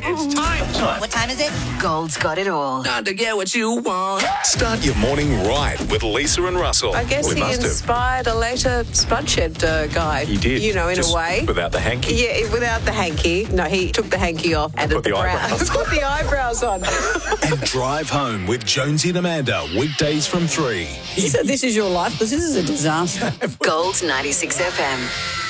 It's time. What time is it? Gold's got it all. Time to get what you want. Start your morning right with Lisa and Russell. I guess he inspired a later Spudshed guy. He did. You know, in Just a way. without the hanky. Yeah, without the hanky. No, he took the hanky off, added Put the eyebrows. Put the eyebrows on. And drive home with Jonesy and Amanda, weekdays from 3. You said this is your life, because this is a disaster. Gold's 96 FM.